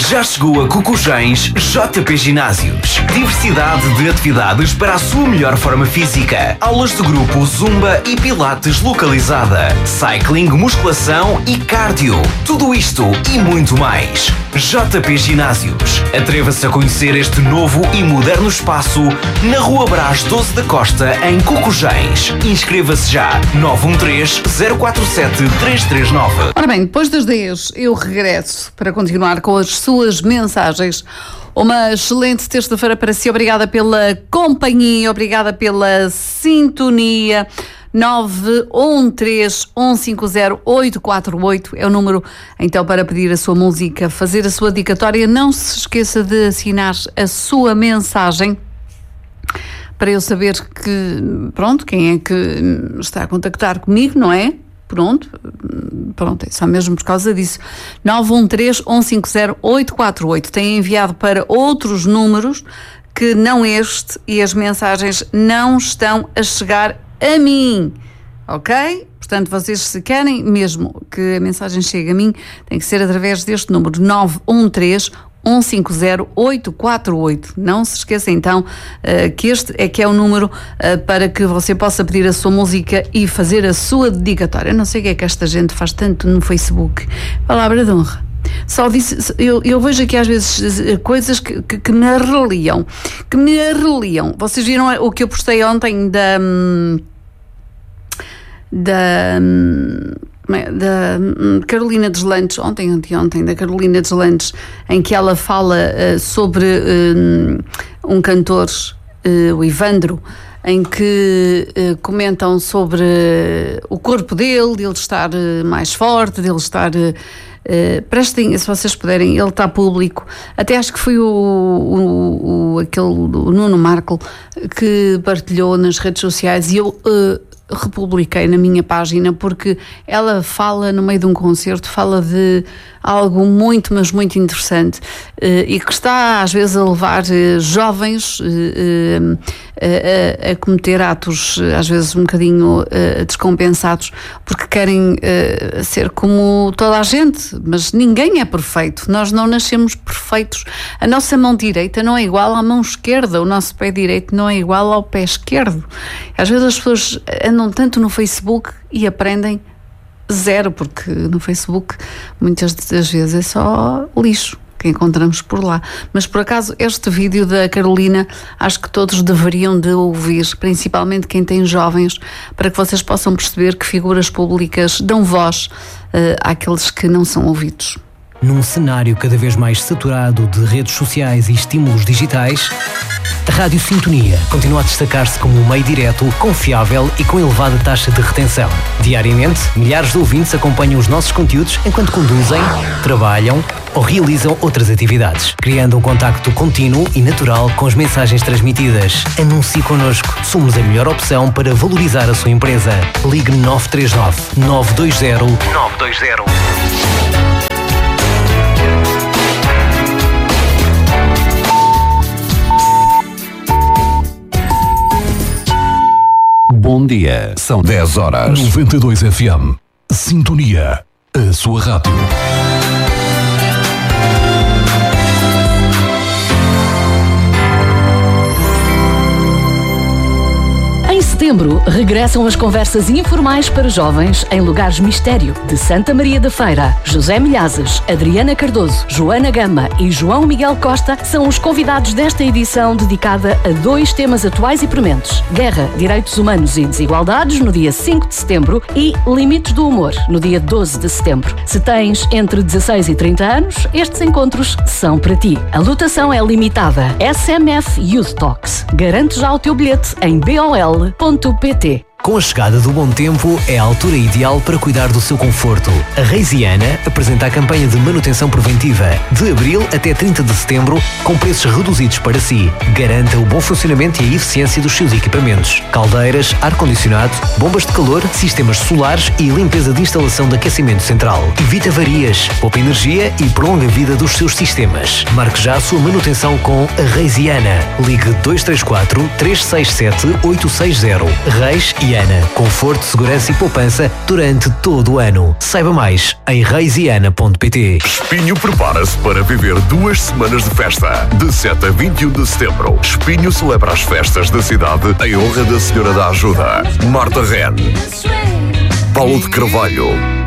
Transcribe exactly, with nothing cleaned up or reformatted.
Já chegou a Cocujães J P Ginásios. Diversidade de atividades para a sua melhor forma física. Aulas de grupo, zumba e pilates localizada. Cycling, musculação e cardio. Tudo isto e muito mais. J P Ginásios. Atreva-se a conhecer este novo e moderno espaço na Rua Brás doze da Costa, em Cocujães. Inscreva-se já. nove um três, zero quatro sete, três três nove. Ora bem, depois das dez eu regresso para continuar com as suas mensagens. Uma excelente terça-feira para si. Obrigada pela companhia, obrigada pela sintonia. nove um três, um cinco zero, oito quatro oito é o número então para pedir a sua música, fazer a sua dedicatória. Não se esqueça de assinar a sua mensagem para eu saber que, pronto, quem é que está a contactar comigo, não é? Pronto, pronto, é só mesmo por causa disso. nove um três, um cinco zero, oito quatro oito. Tem enviado para outros números que não este e as mensagens não estão a chegar a mim, ok? Portanto, vocês, se querem mesmo que a mensagem chegue a mim, tem que ser através deste número, nove um três, um cinco zero, oito quatro oito. Não se esqueça então uh, que este é que é o número uh, para que você possa pedir a sua música e fazer a sua dedicatória. Eu não sei o que é que esta gente faz tanto no Facebook. Palavra de honra. Só disse, eu, eu vejo aqui às vezes coisas que, que, que me arreliam, que me arreliam. Vocês viram o que eu postei ontem da... da... da Carolina Deslandes, ontem, ontem, ontem, da Carolina Deslandes, em que ela fala uh, sobre uh, um cantor, uh, o Ivandro, em que uh, comentam sobre uh, o corpo dele, de ele estar uh, mais forte, de ele estar... Uh, Uh, prestem, se vocês puderem, ele está público. Até acho que foi o, o, o, aquele, o Nuno Marco que partilhou nas redes sociais e eu uh, republiquei na minha página, porque ela fala no meio de um concerto, fala de algo muito, mas muito interessante uh, e que está às vezes a levar uh, jovens uh, uh, a, a cometer atos às vezes um bocadinho uh, descompensados, porque querem uh, ser como toda a gente, mas ninguém é perfeito, nós não nascemos perfeitos, a nossa mão direita não é igual à mão esquerda, o nosso pé direito não é igual ao pé esquerdo. Às vezes as pessoas andam tanto no Facebook e aprendem zero, porque no Facebook muitas das vezes é só lixo que encontramos por lá. Mas por acaso este vídeo da Carolina acho que todos deveriam de ouvir, principalmente quem tem jovens, para que vocês possam perceber que figuras públicas dão voz uh, àqueles que não são ouvidos. Num cenário cada vez mais saturado de redes sociais e estímulos digitais, a Rádio Sintonia continua a destacar-se como um meio direto, confiável e com elevada taxa de retenção. Diariamente, milhares de ouvintes acompanham os nossos conteúdos enquanto conduzem, trabalham ou realizam outras atividades, criando um contacto contínuo e natural com as mensagens transmitidas. Anuncie connosco. Somos a melhor opção para valorizar a sua empresa. Ligue nove três nove, nove dois zero, nove dois zero. Bom dia, são dez horas. noventa e dois F M. Sintonia, a sua rádio. Em setembro, regressam as conversas informais para jovens em lugares mistério de Santa Maria da Feira. José Milhazes, Adriana Cardoso, Joana Gama e João Miguel Costa são os convidados desta edição dedicada a dois temas atuais e prementes: guerra, direitos humanos e desigualdades, no dia cinco de setembro, e limites do humor, no dia doze de setembro. Se tens entre dezasseis e trinta anos, estes encontros são para ti. A lotação é limitada. S M F Youth Talks. Garante já o teu bilhete em b o l ponto p t. Com a chegada do bom tempo, é a altura ideal para cuidar do seu conforto. A Reisiana apresenta a campanha de manutenção preventiva de abril até trinta de setembro, com preços reduzidos para si. Garanta o bom funcionamento e a eficiência dos seus equipamentos: caldeiras, ar-condicionado, bombas de calor, sistemas solares e limpeza de instalação de aquecimento central. Evite avarias, poupa energia e prolonga a vida dos seus sistemas. Marque já a sua manutenção com a Reisiana. Ligue dois três quatro, três seis sete, oito seis zero. Reis e e Ana. Conforto, segurança e poupança durante todo o ano. Saiba mais em reis e ana ponto pt. Espinho prepara-se para viver duas semanas de festa. De sete a vinte e um de setembro, Espinho celebra as festas da cidade em honra da Senhora da Ajuda, Marta Ren, Paulo de Carvalho,